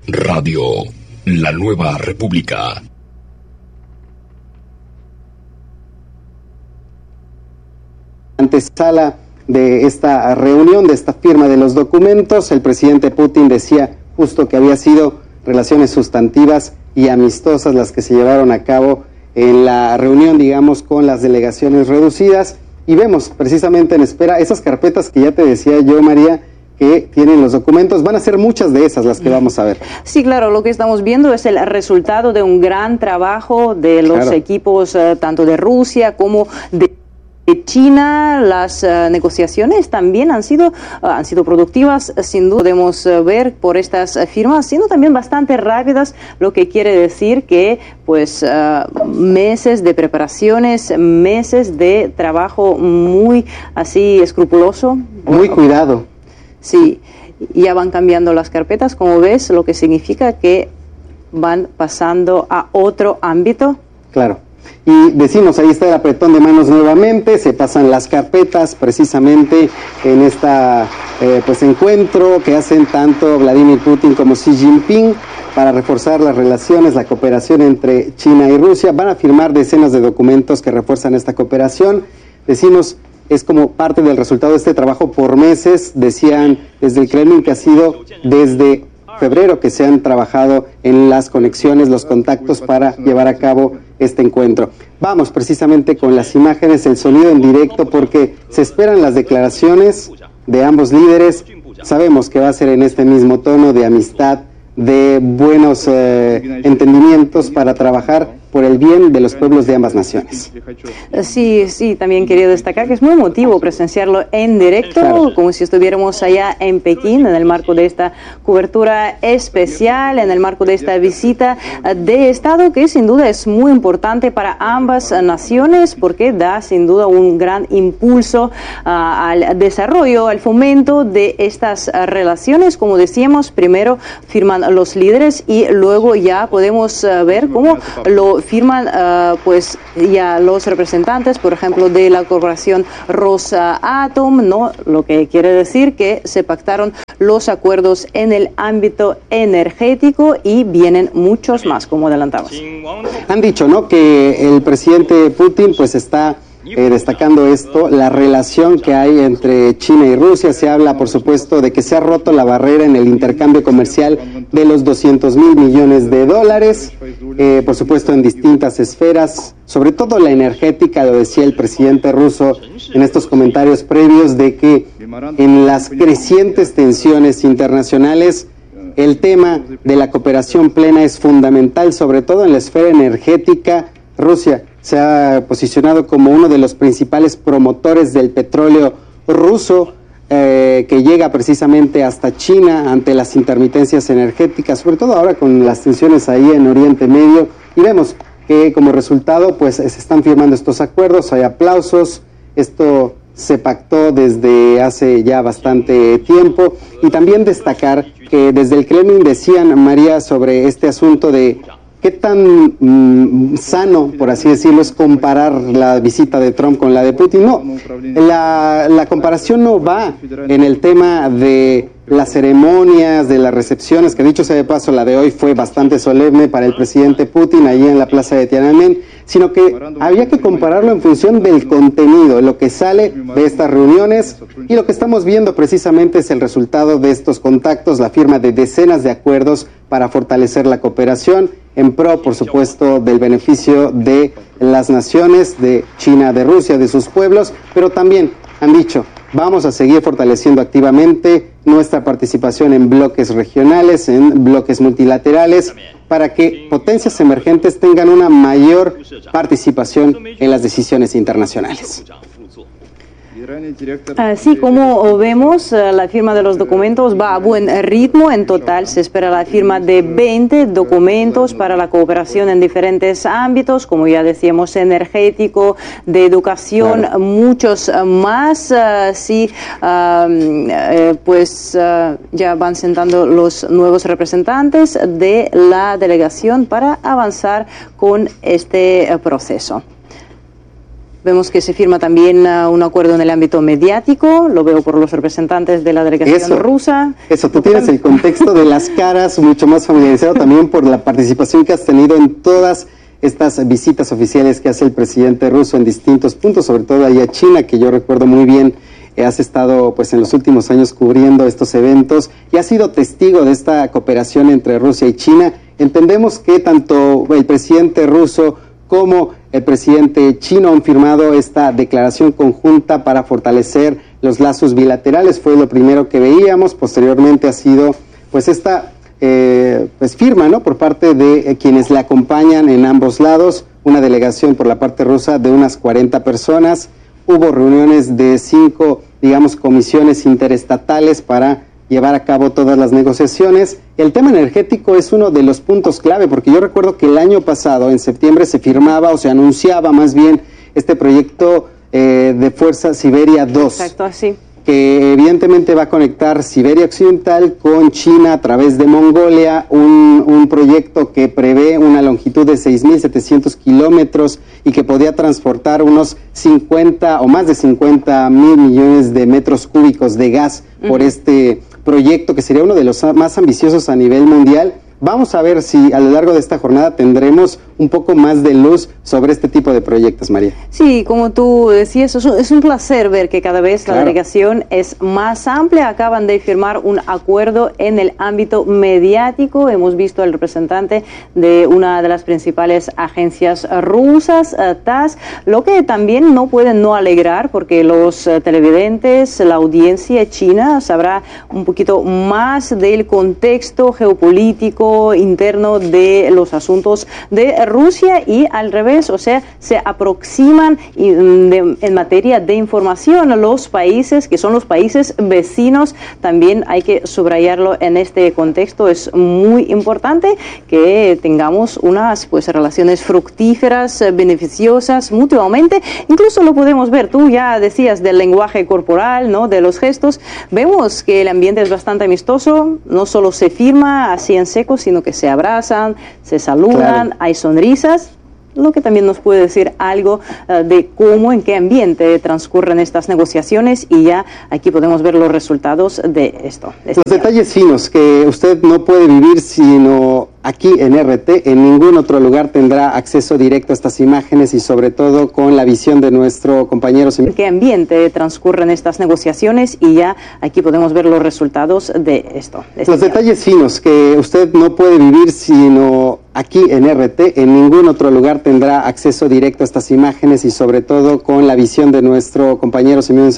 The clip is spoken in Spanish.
Radio La Nueva República. Antesala de esta reunión, de esta firma de los documentos, el presidente Putin decía justo que había sido relaciones sustantivas y amistosas las que se llevaron a cabo en la reunión, digamos, con las delegaciones reducidas, y vemos precisamente en espera esas carpetas que ya te decía yo, María, que tienen los documentos. Van a ser muchas de esas las que vamos a ver. Sí, claro, lo que estamos viendo es el resultado de un gran trabajo de los equipos tanto de Rusia como de China. Las negociaciones también han sido productivas, sin duda. Podemos ver por estas firmas, siendo también bastante rápidas, lo que quiere decir que pues meses de preparaciones, meses de trabajo muy así escrupuloso. Muy cuidado. Sí, ya van cambiando las carpetas, como ves, lo que significa que van pasando a otro ámbito. Claro. Y decimos, ahí está el apretón de manos nuevamente, se pasan las carpetas precisamente en esta pues encuentro que hacen tanto Vladimir Putin como Xi Jinping para reforzar las relaciones, la cooperación entre China y Rusia. Van a firmar decenas de documentos que refuerzan esta cooperación. Decimos, es como parte del resultado de este trabajo por meses. Decían desde el Kremlin que ha sido desde febrero que se han trabajado en las conexiones, los contactos para llevar a cabo este encuentro. Vamos precisamente con las imágenes, el sonido en directo, porque se esperan las declaraciones de ambos líderes. Sabemos que va a ser en este mismo tono de amistad, de buenos entendimientos para trabajar por el bien de los pueblos de ambas naciones. Sí, también quería destacar que es muy emotivo presenciarlo en directo, claro, como si estuviéramos allá en Pekín, en el marco de esta cobertura especial, en el marco de esta visita de Estado, que sin duda es muy importante para ambas naciones, porque da sin duda un gran impulso al desarrollo, al fomento de estas relaciones. Como decíamos, primero firman los líderes y luego ya podemos ver cómo lo firman pues ya los representantes, por ejemplo, de la corporación Rosatom, ¿no? Lo que quiere decir que se pactaron los acuerdos en el ámbito energético y vienen muchos más, como adelantamos. Han dicho, ¿no?, que el presidente Putin pues está destacando esto, la relación que hay entre China y Rusia. Se habla, por supuesto, de que se ha roto la barrera en el intercambio comercial de los $200,000 millones, por supuesto en distintas esferas, sobre todo la energética. Lo decía el presidente ruso en estos comentarios previos, de que en las crecientes tensiones internacionales el tema de la cooperación plena es fundamental, sobre todo en la esfera energética. Rusia se ha posicionado como uno de los principales promotores del petróleo ruso, que llega precisamente hasta China ante las intermitencias energéticas, sobre todo ahora con las tensiones ahí en Oriente Medio. Y vemos que como resultado pues se están firmando estos acuerdos, hay aplausos. Esto se pactó desde hace ya bastante tiempo. Y también destacar que desde el Kremlin decían, María, sobre este asunto de qué tan sano, por así decirlo, es comparar la visita de Trump con la de Putin. No, la comparación no va en el tema de las ceremonias, de las recepciones, que dicho sea de paso, la de hoy fue bastante solemne para el presidente Putin allí en la plaza de Tiananmen, sino que había que compararlo en función del contenido, lo que sale de estas reuniones, y lo que estamos viendo precisamente es el resultado de estos contactos, la firma de decenas de acuerdos para fortalecer la cooperación en pro, por supuesto, del beneficio de las naciones, de China, de Rusia, de sus pueblos, pero también han dicho, vamos a seguir fortaleciendo activamente nuestra participación en bloques regionales, en bloques multilaterales, para que potencias emergentes tengan una mayor participación en las decisiones internacionales. Así como vemos, la firma de los documentos va a buen ritmo. En total se espera la firma de 20 documentos para la cooperación en diferentes ámbitos, como ya decíamos, energético, de educación, claro, muchos más. Ya van sentando los nuevos representantes de la delegación para avanzar con este proceso. Vemos que se firma también un acuerdo en el ámbito mediático, lo veo por los representantes de la delegación rusa. Eso, tú tienes el contexto de las caras mucho más familiarizado también por la participación que has tenido en todas estas visitas oficiales que hace el presidente ruso en distintos puntos, sobre todo ahí a China, que yo recuerdo muy bien. Has estado pues en los últimos años cubriendo estos eventos y has sido testigo de esta cooperación entre Rusia y China. Entendemos que tanto el presidente ruso como el presidente chino han firmado esta declaración conjunta para fortalecer los lazos bilaterales. Fue lo primero que veíamos. Posteriormente ha sido pues esta firma, ¿no?, por parte de quienes le acompañan en ambos lados, una delegación por la parte rusa de unas 40 personas. Hubo reuniones de 5, digamos, comisiones interestatales para llevar a cabo todas las negociaciones. El tema energético es uno de los puntos clave, porque yo recuerdo que el año pasado, en septiembre, se firmaba o se anunciaba más bien este proyecto de Fuerza Siberia 2. Exacto, así. Que evidentemente va a conectar Siberia Occidental con China a través de Mongolia, un proyecto que prevé una longitud de 6.700 kilómetros y que podía transportar unos 50 o más de 50 mil millones de metros cúbicos de gas por este proyecto, que sería uno de los más ambiciosos a nivel mundial. Vamos a ver si a lo largo de esta jornada tendremos un poco más de luz sobre este tipo de proyectos, María. Sí, como tú decías, es un placer ver que cada vez la delegación es más amplia. Acaban de firmar un acuerdo en el ámbito mediático. Hemos visto al representante de una de las principales agencias rusas, TASS, lo que también no pueden no alegrar, porque los televidentes, la audiencia china, sabrá un poquito más del contexto geopolítico interno de los asuntos de Rusia y al revés, o sea, se aproximan en materia de información a los países que son los países vecinos. También hay que subrayarlo en este contexto. Es muy importante que tengamos unas relaciones fructíferas, beneficiosas mutuamente. Incluso lo podemos ver, tú ya decías del lenguaje corporal, ¿no?, de los gestos. Vemos que el ambiente es bastante amistoso, no solo se firma así en seco, sino que se abrazan, se saludan, hay sonrisas, lo que también nos puede decir algo de cómo, en qué ambiente transcurren estas negociaciones, y ya aquí podemos ver los resultados de esto. Los detalles finos que usted no puede vivir sino aquí en RT, en ningún otro lugar tendrá acceso directo a estas imágenes y sobre todo con la visión de nuestro compañero. ¿En qué ambiente transcurren estas negociaciones? Y ya aquí podemos ver los resultados de esto. Los detalles finos que usted no puede vivir sino aquí en RT, en ningún otro lugar tendrá acceso directo a estas imágenes y sobre todo con la visión de nuestro compañero Simeón